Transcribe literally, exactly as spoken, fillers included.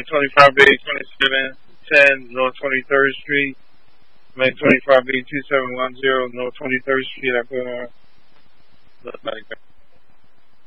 twenty-five B twenty-seven ten North twenty-third Street. Make twenty-five B two seven one zero North twenty-third Street. I put on.